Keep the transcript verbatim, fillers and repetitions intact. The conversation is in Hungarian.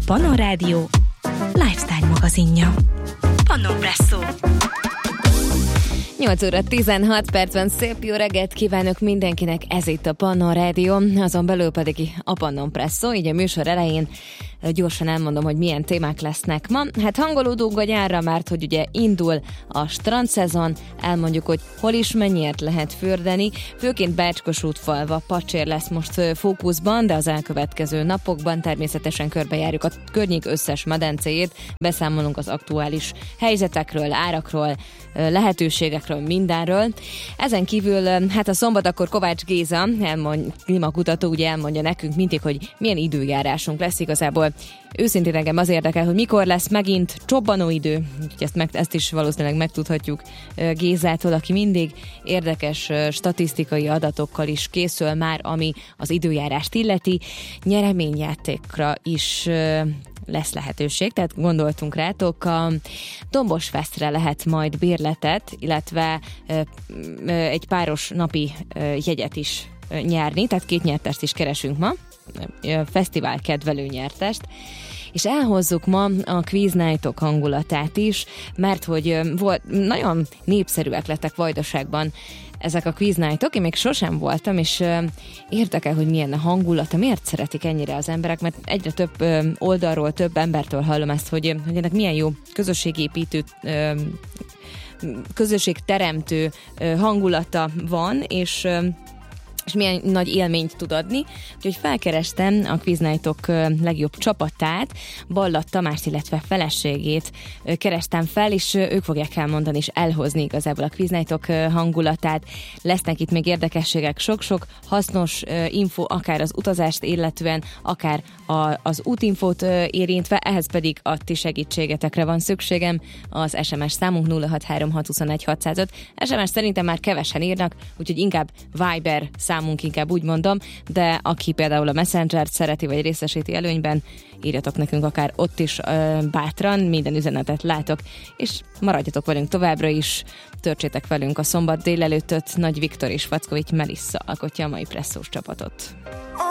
Pannon Rádió lifestyle magazinja. Pannon Presszó. nyolc óra tizenhat percben szép jó reggelt kívánok mindenkinek, ez itt a Pannon Rádió, azon belül pedig a Pannon Presszó, így a műsor elején gyorsan elmondom, hogy milyen témák lesznek ma. Hát hangolódunk a nyárra, mert hogy ugye indul a strandszezon, elmondjuk, hogy hol is mennyiért lehet fürdeni, főként Bács-Kossuth-Falva, Pacsér lesz most fókuszban, de az elkövetkező napokban természetesen körbejárjuk a környék összes medencéjét, beszámolunk az aktuális helyzetekről, árakról, lehetőségekről, mindenről. Ezen kívül, hát a szombat akkor Kovács Géza, elmond, klímakutató, ugye elmondja nekünk mindig, hogy milyen időjárásunk lesz igazából. Őszintén engem az érdekel, hogy mikor lesz megint csobbanó idő, úgyhogy ezt, meg, ezt is valószínűleg megtudhatjuk Gézától, aki mindig érdekes statisztikai adatokkal is készül már, ami az időjárást illeti. Nyereményjátékra is lesz lehetőség, tehát gondoltunk rátok, a Dombos Festre lehet majd bérletet, illetve egy páros napi jegyet is nyerni, tehát két nyertest is keresünk ma, fesztivál kedvelő nyertest, és elhozzuk ma a Quiz Night-ok hangulatát is, mert hogy volt, nagyon népszerűek lettek Vajdaságban ezek a Quiz Night-ok, én még sosem voltam, és uh, érdekel, hogy milyen a hangulata, miért szeretik ennyire az emberek, mert egyre több uh, oldalról, több embertől hallom ezt, hogy, hogy ennek milyen jó közösségépítő, uh, közösségteremtő uh, hangulata van, és uh, és milyen nagy élményt tud adni. Úgyhogy felkerestem a Quiz Night-ok legjobb csapatát, Ballat Tamást, illetve feleségét kerestem fel, és ők fogják elmondani és elhozni igazából a Quiz Night-ok hangulatát. Lesznek itt még érdekességek, sok-sok hasznos info, akár az utazást illetően, akár a, az útinfót érintve, ehhez pedig a ti segítségetekre van szükségem. Az es em es számunk nulla hat három hat huszonegy hatszázöt. es em es szerintem már kevesen írnak, úgyhogy inkább Viber szám számunk, inkább úgy mondom, de aki például a Messenger-t szereti, vagy részesíti előnyben, írjatok nekünk akár ott is ö, bátran, minden üzenetet látok, és maradjatok velünk továbbra is, töltsétek velünk a szombat délelőttöt, Nagy Viktor és Vackovics Melissa alkotja a mai presszós csapatot.